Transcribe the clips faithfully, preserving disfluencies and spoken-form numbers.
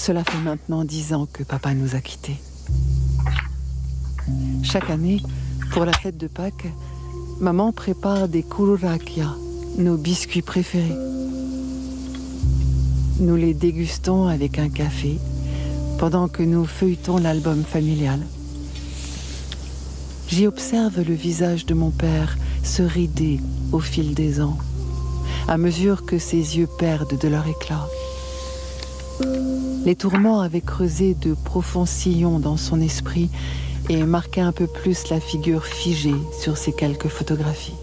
Cela fait maintenant dix ans que papa nous a quittés. Chaque année, pour la fête de Pâques, maman prépare des kourourakia, nos biscuits préférés. Nous les dégustons avec un café pendant que nous feuilletons l'album familial. J'y observe le visage de mon père se rider au fil des ans, à mesure que ses yeux perdent de leur éclat. Les tourments avaient creusé de profonds sillons dans son esprit et marqué un peu plus la figure figée sur ces quelques photographies.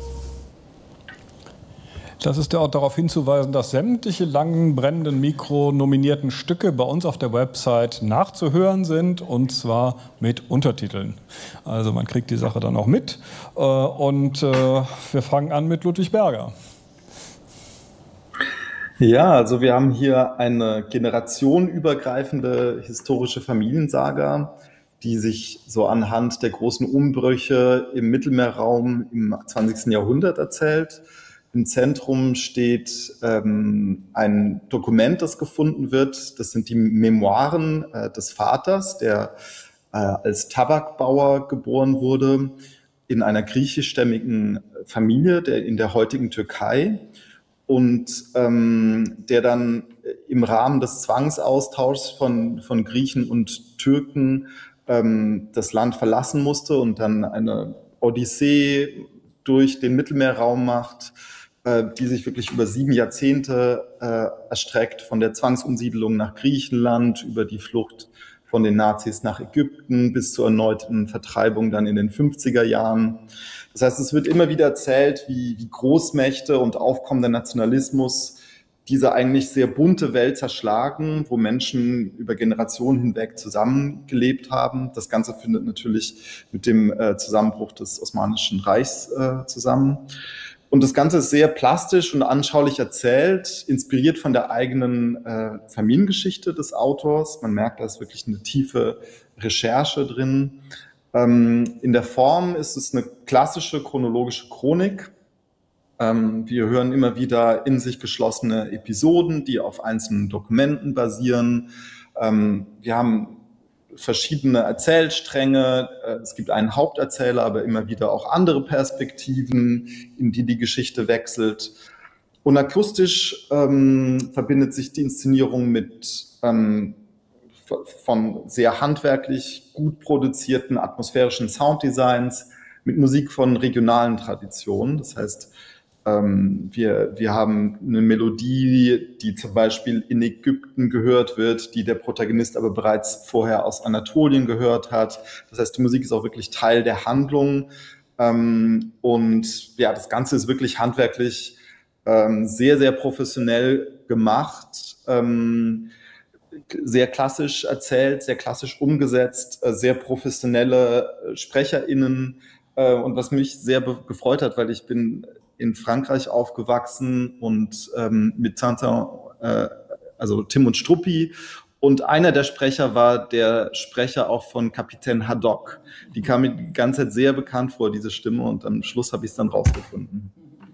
Das ist der Ort, darauf hinzuweisen, dass sämtliche langen, brennenden Mikro-nominierten Stücke bei uns auf der Website nachzuhören sind, und zwar mit Untertiteln. Also man kriegt die Sache dann auch mit. Und wir fangen an mit Ludwig Berger. Ja, also wir haben hier eine generationenübergreifende historische Familiensaga, die sich so anhand der großen Umbrüche im Mittelmeerraum im zwanzigsten Jahrhundert erzählt. Im Zentrum steht ähm, ein Dokument, das gefunden wird. Das sind die Memoiren äh, des Vaters, der äh, als Tabakbauer geboren wurde, in einer griechischstämmigen Familie der, in der heutigen Türkei. Und ähm, der dann im Rahmen des Zwangsaustauschs von, von Griechen und Türken ähm, das Land verlassen musste und dann eine Odyssee durch den Mittelmeerraum macht, äh, die sich wirklich über sieben Jahrzehnte äh, erstreckt, von der Zwangsumsiedlung nach Griechenland, über die Flucht von den Nazis nach Ägypten bis zur erneuten Vertreibung dann in den fünfziger Jahren. Das heißt, es wird immer wieder erzählt, wie, wie Großmächte und aufkommender Nationalismus diese eigentlich sehr bunte Welt zerschlagen, wo Menschen über Generationen hinweg zusammengelebt haben. Das Ganze findet natürlich mit dem äh, Zusammenbruch des Osmanischen Reichs äh, zusammen. Und das Ganze ist sehr plastisch und anschaulich erzählt, inspiriert von der eigenen äh, Familiengeschichte des Autors. Man merkt, da ist wirklich eine tiefe Recherche drin. Ähm, in der Form ist es eine klassische chronologische Chronik. Ähm, wir hören immer wieder in sich geschlossene Episoden, die auf einzelnen Dokumenten basieren. Ähm, wir haben verschiedene Erzählstränge. Es gibt einen Haupterzähler, aber immer wieder auch andere Perspektiven, in die die Geschichte wechselt. Und akustisch ähm, verbindet sich die Inszenierung mit ähm, von sehr handwerklich gut produzierten atmosphärischen Sounddesigns, mit Musik von regionalen Traditionen. Das heißt, ähm, wir, wir haben eine Melodie, die zum Beispiel in Ägypten gehört wird, die der Protagonist aber bereits vorher aus Anatolien gehört hat. Das heißt, die Musik ist auch wirklich Teil der Handlung. Ähm, und ja, das Ganze ist wirklich handwerklich ähm, sehr, sehr professionell gemacht. Ähm, sehr klassisch erzählt, sehr klassisch umgesetzt, sehr professionelle SprecherInnen. Und was mich sehr gefreut hat, weil ich bin in Frankreich aufgewachsen und ähm, mit Tintin, äh, also Tim und Struppi. Und einer der Sprecher war der Sprecher auch von Kapitän Haddock. Die kam mir die ganze Zeit sehr bekannt vor, diese Stimme. Und am Schluss habe ich es dann rausgefunden.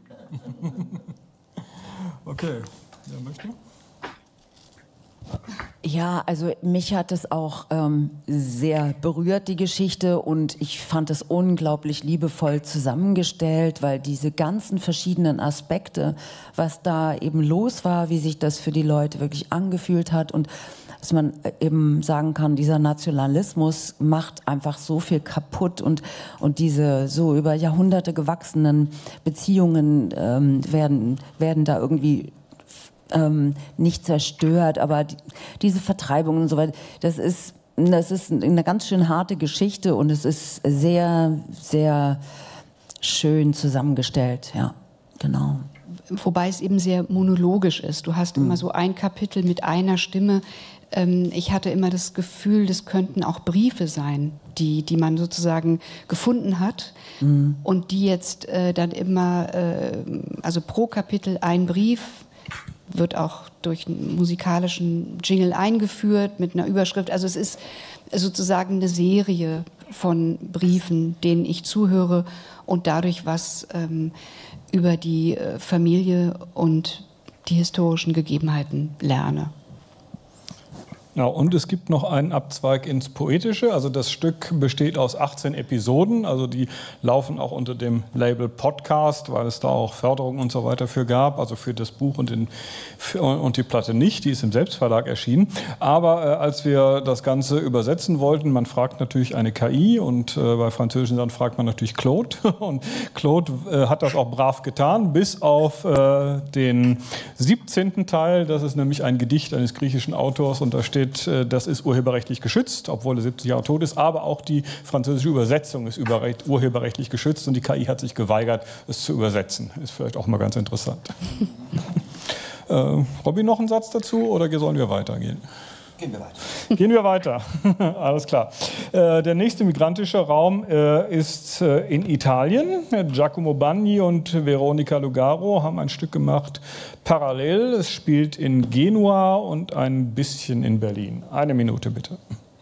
Okay, wer möchte? Ja, also mich hat es auch ähm, sehr berührt, die Geschichte, und ich fand es unglaublich liebevoll zusammengestellt, weil diese ganzen verschiedenen Aspekte, was da eben los war, wie sich das für die Leute wirklich angefühlt hat, und dass man eben sagen kann, dieser Nationalismus macht einfach so viel kaputt, und, und diese so über Jahrhunderte gewachsenen Beziehungen ähm, werden, werden da irgendwie Ähm, nicht zerstört, aber die, diese Vertreibung und so weiter, das ist, das ist eine ganz schön harte Geschichte, und es ist sehr, sehr schön zusammengestellt, ja, genau. Wobei es eben sehr monologisch ist. Du hast mhm. immer so ein Kapitel mit einer Stimme. Ähm, ich hatte immer das Gefühl, das könnten auch Briefe sein, die, die man sozusagen gefunden hat mhm. und die jetzt äh, dann immer, äh, also pro Kapitel ein Brief, wird auch durch einen musikalischen Jingle eingeführt mit einer Überschrift. Also es ist sozusagen eine Serie von Briefen, denen ich zuhöre und dadurch was ähm, über die äh, Familie und die historischen Gegebenheiten lerne. Ja, und es gibt noch einen Abzweig ins Poetische. Also das Stück besteht aus achtzehn Episoden. Also die laufen auch unter dem Label Podcast, weil es da auch Förderung und so weiter für gab. Also für das Buch und, den, für, und die Platte nicht. Die ist im Selbstverlag erschienen. Aber äh, als wir das Ganze übersetzen wollten, man fragt natürlich eine K I. Und äh, bei französischen Sachen fragt man natürlich Claude. Und Claude äh, hat das auch brav getan, bis auf äh, den siebzehnten Teil. Das ist nämlich ein Gedicht eines griechischen Autors. Und da steht, das ist urheberrechtlich geschützt, obwohl er siebzig Jahre tot ist, aber auch die französische Übersetzung ist urheberrechtlich geschützt und die K I hat sich geweigert, es zu übersetzen. Ist vielleicht auch mal ganz interessant. äh, Robby, noch ein Satz dazu oder sollen wir weitergehen? Gehen wir weiter. Gehen wir weiter. Alles klar. Äh, der nächste migrantische Raum äh, ist äh, in Italien. Giacomo Bagni und Veronica Lugaro haben ein Stück gemacht, Parallel. Es spielt in Genua und ein bisschen in Berlin. Eine Minute bitte.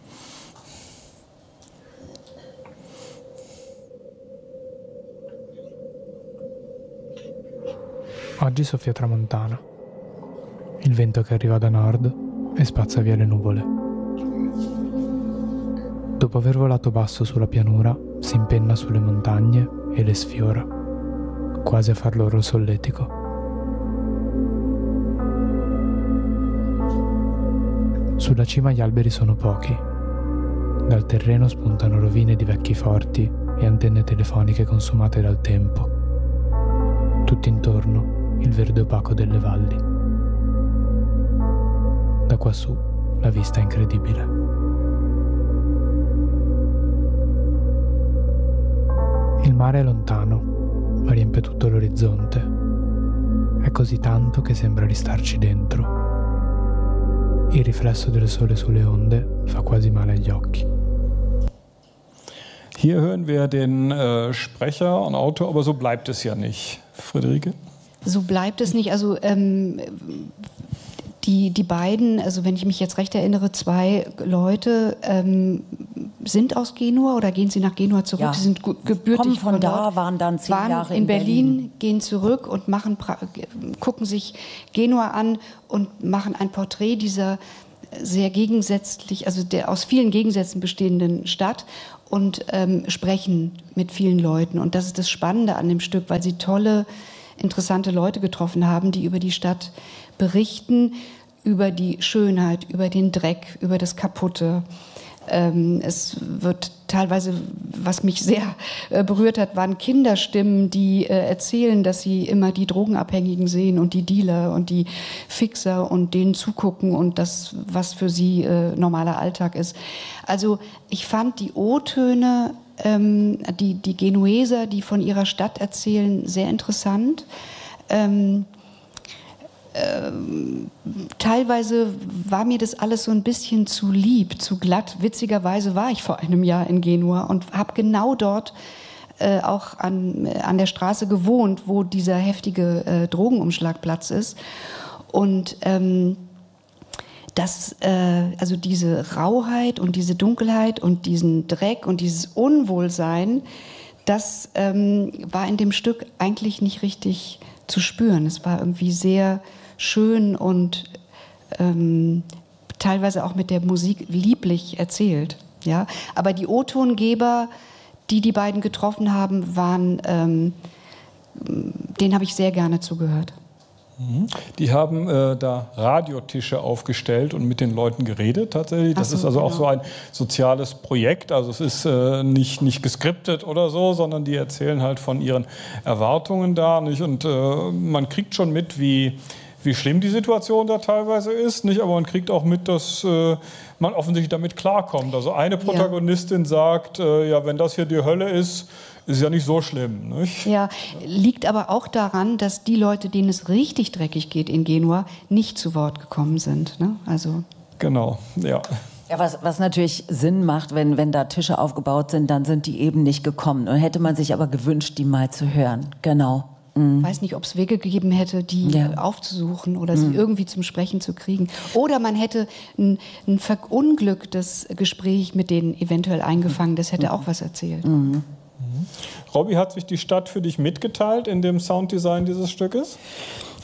Oggi soffia tramontana. Il vento che arriva da nord e spazza via le nuvole. Dopo aver volato basso sulla pianura, si impenna sulle montagne e le sfiora, quasi a far loro il solletico. Sulla cima gli alberi sono pochi. Dal terreno spuntano rovine di vecchi forti e antenne telefoniche consumate dal tempo. Tutto intorno il verde opaco delle valli. Da quassù la vista è incredibile. Il mare è lontano, ma riempie tutto l'orizzonte. È così tanto che sembra ristarci dentro. Il riflesso del sole sulle onde fa quasi male agli occhi. Hier hören wir den äh, Sprecher und Autor, aber so bleibt es ja nicht. Friederike? So bleibt es nicht. Also ähm, Die, die beiden, also wenn ich mich jetzt recht erinnere, zwei Leute ähm, sind aus Genua oder gehen sie nach Genua zurück? Ja. Sie sind gebürtig Kommen von, von da, dort, waren dann zehn waren Jahre in in Berlin, Berlin, gehen zurück und machen, gucken sich Genua an und machen ein Porträt dieser sehr gegensätzlich, also der aus vielen Gegensätzen bestehenden Stadt und ähm, sprechen mit vielen Leuten. Und das ist das Spannende an dem Stück, weil sie tolle, interessante Leute getroffen haben, die über die Stadt berichten, über die Schönheit, über den Dreck, über das Kaputte. Ähm, es wird teilweise, was mich sehr äh, berührt hat, waren Kinderstimmen, die äh, erzählen, dass sie immer die Drogenabhängigen sehen und die Dealer und die Fixer und denen zugucken und das, was für sie äh, normaler Alltag ist. Also ich fand die O-Töne, ähm, die, die Genueser, die von ihrer Stadt erzählen, sehr interessant. Ähm, Ähm, teilweise war mir das alles so ein bisschen zu lieb, zu glatt. Witzigerweise war ich vor einem Jahr in Genua und habe genau dort äh, auch an, an der Straße gewohnt, wo dieser heftige äh, Drogenumschlagplatz ist. Und ähm, das, äh, also diese Rauheit und diese Dunkelheit und diesen Dreck und dieses Unwohlsein, das ähm, war in dem Stück eigentlich nicht richtig zu spüren. Es war irgendwie sehr schön und ähm, teilweise auch mit der Musik lieblich erzählt. Ja? Aber die O-Tongeber, die die beiden getroffen haben, waren, ähm, denen habe ich sehr gerne zugehört. Die haben äh, da Radiotische aufgestellt und mit den Leuten geredet tatsächlich. Das so, ist also genau. auch so ein soziales Projekt. Also es ist äh, nicht, nicht geskriptet oder so, sondern die erzählen halt von ihren Erwartungen da. Nicht? Und äh, man kriegt schon mit, wie, wie schlimm die Situation da teilweise ist. Nicht? Aber man kriegt auch mit, dass äh, man offensichtlich damit klarkommt. Also eine Protagonistin ja. sagt, äh, ja, wenn das hier die Hölle ist, ist ja nicht so schlimm. Nicht? Ja, liegt aber auch daran, dass die Leute, denen es richtig dreckig geht in Genua, nicht zu Wort gekommen sind. Ne? Also genau, ja. Ja, was, was natürlich Sinn macht, wenn, wenn da Tische aufgebaut sind, dann sind die eben nicht gekommen. Und hätte man sich aber gewünscht, die mal zu hören. Genau. Mhm. Ich weiß nicht, ob es Wege gegeben hätte, die ja. aufzusuchen oder sie mhm. irgendwie zum Sprechen zu kriegen. Oder man hätte ein, ein verunglücktes Gespräch mit denen eventuell eingefangen. Das hätte mhm. auch was erzählt. Mhm. Robby, hat sich die Stadt für dich mitgeteilt in dem Sounddesign dieses Stückes?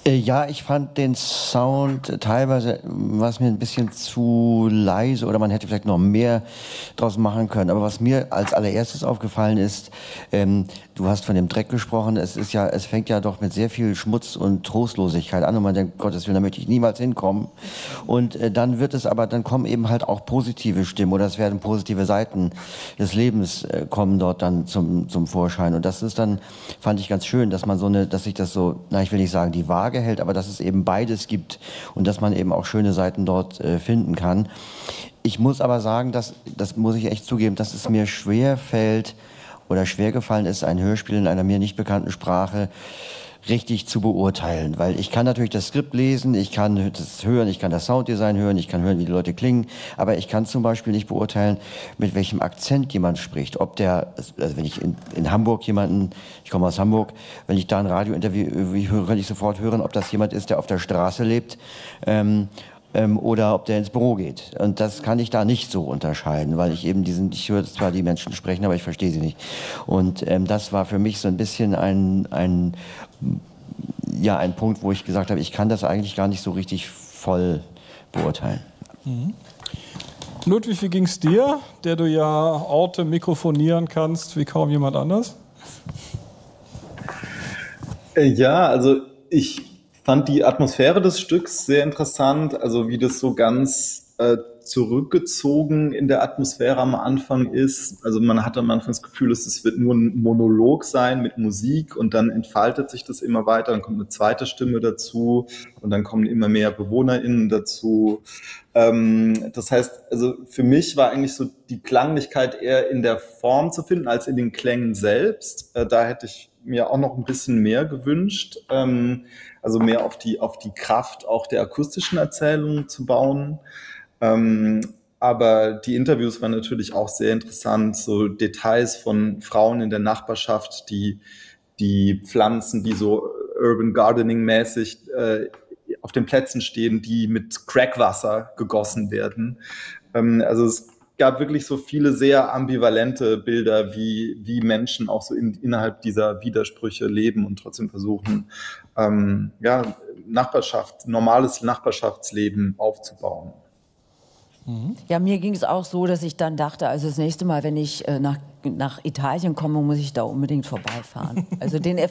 Ja, ich fand den Sound teilweise, was mir ein bisschen zu leise oder man hätte vielleicht noch mehr draus machen können. Aber was mir als allererstes aufgefallen ist, ähm, du hast von dem Dreck gesprochen, es ist ja, es fängt ja doch mit sehr viel Schmutz und Trostlosigkeit an und man denkt, Gottes Willen, da möchte ich niemals hinkommen. Und äh, dann wird es aber, dann kommen eben halt auch positive Stimmen oder es werden positive Seiten des Lebens äh, kommen dort dann zum, zum Vorschein. Und das ist dann, fand ich ganz schön, dass man so eine, dass sich das so, na, ich will nicht sagen, die Waage hält, aber dass es eben beides gibt und dass man eben auch schöne Seiten dort äh, finden kann. Ich muss aber sagen, dass, das muss ich echt zugeben, dass es mir schwer fällt oder schwer gefallen ist, ein Hörspiel in einer mir nicht bekannten Sprache richtig zu beurteilen, weil ich kann natürlich das Skript lesen, ich kann das hören, ich kann das Sounddesign hören, ich kann hören, wie die Leute klingen, aber ich kann zum Beispiel nicht beurteilen, mit welchem Akzent jemand spricht. Ob der, also wenn ich in, in Hamburg jemanden, ich komme aus Hamburg, wenn ich da ein Radiointerview höre, kann ich sofort hören, ob das jemand ist, der auf der Straße lebt, ähm, ähm, oder ob der ins Büro geht. Und das kann ich da nicht so unterscheiden, weil ich eben diesen, ich höre zwar die Menschen sprechen, aber ich verstehe sie nicht. Und ähm, das war für mich so ein bisschen ein, ein ja, ein Punkt, wo ich gesagt habe, ich kann das eigentlich gar nicht so richtig voll beurteilen. Mhm. Ludwig, wie ging es dir, der du ja Orte mikrofonieren kannst wie kaum jemand anders? Ja, also ich fand die Atmosphäre des Stücks sehr interessant, also wie das so ganz äh, zurückgezogen in der Atmosphäre am Anfang ist. Also man hat am Anfang das Gefühl, es wird nur ein Monolog sein mit Musik und dann entfaltet sich das immer weiter, dann kommt eine zweite Stimme dazu und dann kommen immer mehr BewohnerInnen dazu. Ähm, das heißt, also für mich war eigentlich so die Klanglichkeit eher in der Form zu finden, als in den Klängen selbst. Äh, da hätte ich mir auch noch ein bisschen mehr gewünscht, ähm, also mehr auf die, auf die Kraft auch der akustischen Erzählung zu bauen. Ähm, aber die Interviews waren natürlich auch sehr interessant, so Details von Frauen in der Nachbarschaft, die die Pflanzen, die so Urban Gardening mäßig äh, auf den Plätzen stehen, die mit Crackwasser gegossen werden. Ähm, also es gab wirklich so viele sehr ambivalente Bilder, wie, wie Menschen auch so in, innerhalb dieser Widersprüche leben und trotzdem versuchen, ähm, ja, Nachbarschaft, normales Nachbarschaftsleben aufzubauen. Ja, mir ging es auch so, dass ich dann dachte, also das nächste Mal, wenn ich äh, nach, nach Italien komme, muss ich da unbedingt vorbeifahren. Also den